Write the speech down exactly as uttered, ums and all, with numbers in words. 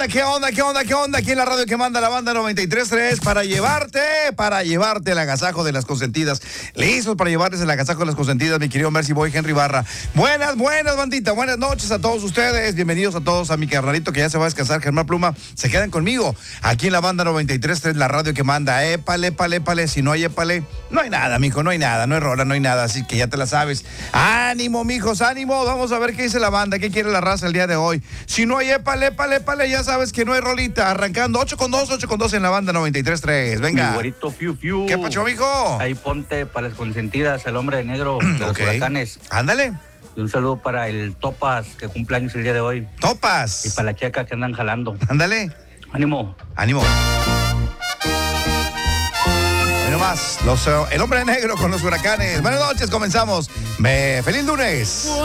onda, qué onda, qué onda, qué onda? Aquí en la radio que manda la banda noventa y tres punto tres para llevarte, para llevarte el agasajo de las consentidas. Listos para llevarles el agasajo de las consentidas, mi querido Mercy Boy, Henry Barra. Buenas, buenas, bandita, buenas noches a todos ustedes. Bienvenidos a todos a mi carnalito que ya se va a descansar, Germán Pluma. Se quedan conmigo aquí en la banda noventa y tres punto tres, la radio que manda. Épale, épale, épale. Si no hay épale, no hay nada, mijo, no hay nada, no hay rola, no hay nada. Así que ya te la sabes. Ánimo, mijos, ánimo. Vamos a ver qué dice la banda, qué quiere la raza el día de hoy. Si no hay épale, épale, épale, ya sabes que no hay rolita. Arrancando ocho con dos, ocho con dos en la banda noventa y tres punto tres. Venga. Mi güerito, fiu, fiu. ¿Qué pacho, mijo? Ahí ponte para las consentidas, el hombre de negro de los Ok. huracanes. Ándale. Y un saludo para el Topas, que cumple años el día de hoy. Y Topas. para la checa que andan jalando. Ándale. Ánimo. Ánimo. Bueno más, los, uh, el hombre de negro con los huracanes. Buenas noches, comenzamos. Me, feliz lunes.